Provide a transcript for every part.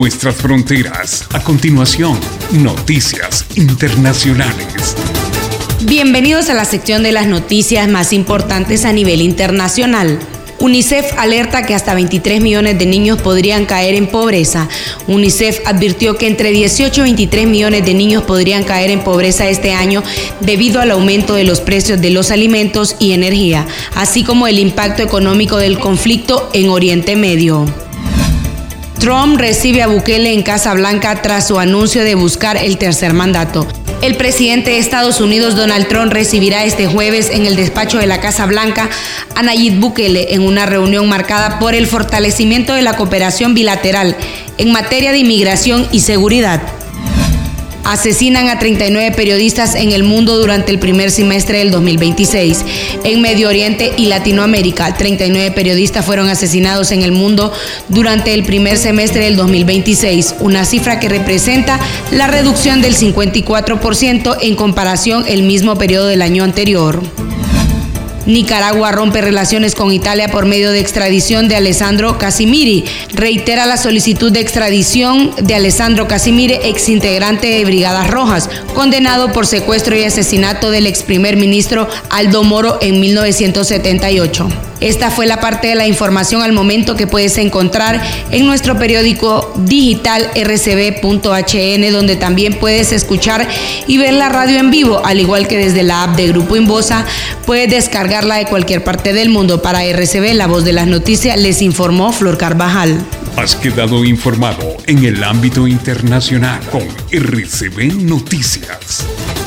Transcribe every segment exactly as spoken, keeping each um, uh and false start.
Nuestras fronteras. A continuación, noticias internacionales. Bienvenidos a la sección de las noticias más importantes a nivel internacional. UNICEF alerta que hasta veintitrés millones de niños podrían caer en pobreza. UNICEF advirtió que entre dieciocho y veintitrés millones de niños podrían caer en pobreza este año debido al aumento de los precios de los alimentos y energía, así como el impacto económico del conflicto en Oriente Medio. Trump recibe a Bukele en Casa Blanca tras su anuncio de buscar el tercer mandato. El presidente de Estados Unidos, Donald Trump, recibirá este jueves en el despacho de la Casa Blanca a Nayib Bukele en una reunión marcada por el fortalecimiento de la cooperación bilateral en materia de inmigración y seguridad. Asesinan a treinta y nueve periodistas en el mundo durante el primer semestre del dos mil veintiséis. En Medio Oriente y Latinoamérica, treinta y nueve periodistas fueron asesinados en el mundo durante el primer semestre del dos mil veintiséis, una cifra que representa la reducción del cincuenta y cuatro por ciento en comparación el mismo periodo del año anterior. Nicaragua rompe relaciones con Italia por medio de extradición de Alessandro Casimiri. Reitera la solicitud de extradición de Alessandro Casimiri, exintegrante de Brigadas Rojas, condenado por secuestro y asesinato del ex primer ministro Aldo Moro en mil novecientos setenta y ocho. Esta fue la parte de la información al momento que puedes encontrar en nuestro periódico digital r c b punto h n, donde también puedes escuchar y ver la radio en vivo, al igual que desde la app de Grupo Inbosa puedes descargarla de cualquier parte del mundo. Para R C B, la voz de las noticias, les informó Flor Carvajal. Has quedado informado en el ámbito internacional con R C B Noticias.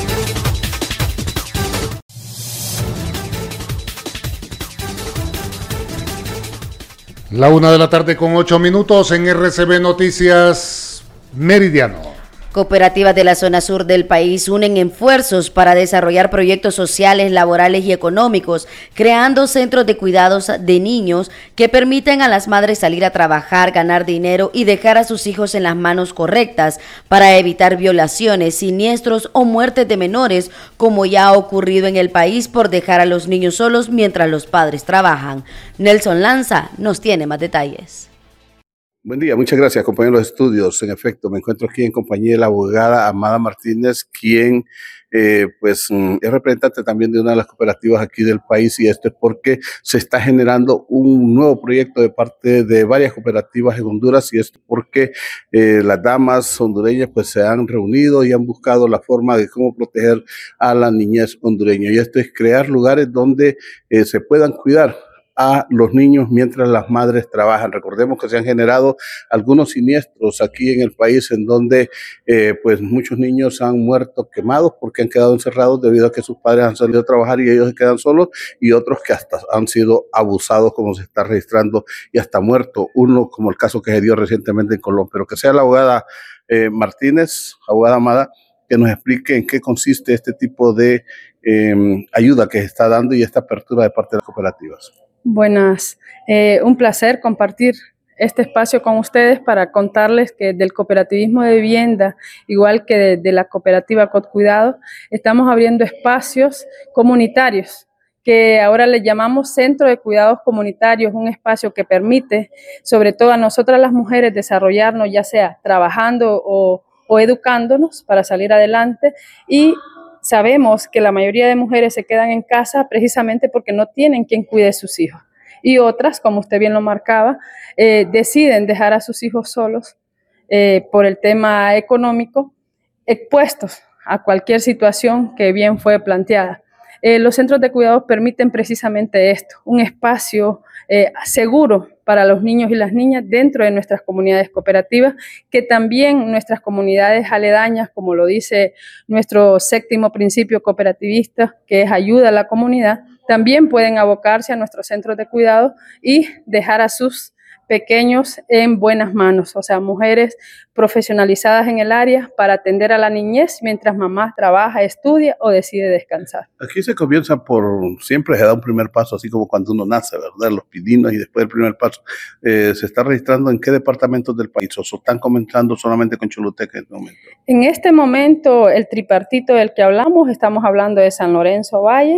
La una de la tarde con ocho minutos en R C B Noticias Meridiano. Cooperativas de la zona sur del país unen esfuerzos para desarrollar proyectos sociales, laborales y económicos, creando centros de cuidados de niños que permiten a las madres salir a trabajar, ganar dinero y dejar a sus hijos en las manos correctas para evitar violaciones, siniestros o muertes de menores, como ya ha ocurrido en el país por dejar a los niños solos mientras los padres trabajan. Nelson Lanza nos tiene más detalles. Buen día, muchas gracias, compañeros de estudios. En efecto, me encuentro aquí en compañía de la abogada Amada Martínez, quien eh, pues es representante también de una de las cooperativas aquí del país, y esto es porque se está generando un nuevo proyecto de parte de varias cooperativas en Honduras, y esto porque eh, las damas hondureñas pues se han reunido y han buscado la forma de cómo proteger a la niñez hondureña, y esto es crear lugares donde eh, se puedan cuidar a los niños mientras las madres trabajan. Recordemos que se han generado algunos siniestros aquí en el país en donde eh, pues muchos niños han muerto quemados porque han quedado encerrados debido a que sus padres han salido a trabajar y ellos se quedan solos, y otros que hasta han sido abusados, como se está registrando, y hasta muerto, uno como el caso que se dio recientemente en Colón. Pero que sea la abogada eh, Martínez, abogada Amada, que nos explique en qué consiste este tipo de eh, ayuda que se está dando y esta apertura de parte de las cooperativas. Buenas, eh, un placer compartir este espacio con ustedes para contarles que del cooperativismo de vivienda, igual que de, de la cooperativa Cotcuidado, estamos abriendo espacios comunitarios que ahora le llamamos Centro de Cuidados Comunitarios, un espacio que permite, sobre todo a nosotras las mujeres, desarrollarnos ya sea trabajando o, o educándonos para salir adelante, y sabemos que la mayoría de mujeres se quedan en casa precisamente porque no tienen quien cuide a sus hijos. Y otras, como usted bien lo marcaba, eh, deciden dejar a sus hijos solos eh, por el tema económico, expuestos a cualquier situación que bien fue planteada. Eh, los centros de cuidados permiten precisamente esto, un espacio eh, seguro para los niños y las niñas dentro de nuestras comunidades cooperativas, que también nuestras comunidades aledañas, como lo dice nuestro séptimo principio cooperativista, que es ayuda a la comunidad, también pueden abocarse a nuestros centros de cuidado y dejar a sus pequeños en buenas manos, o sea, mujeres profesionalizadas en el área para atender a la niñez mientras mamá trabaja, estudia o decide descansar. Aquí se comienza por, siempre se da un primer paso, así como cuando uno nace, ¿verdad? Los pidinos, y después del primer paso. Eh, ¿Se está registrando en qué departamentos del país o se están comenzando solamente con Choluteca en este momento? En este momento, el tripartito del que hablamos, estamos hablando de San Lorenzo Valle,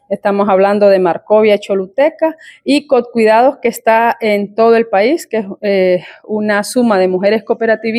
estamos hablando de Marcovia, Choluteca, y Cotcuidados, que está en todo el país, que es eh, una suma de mujeres cooperativistas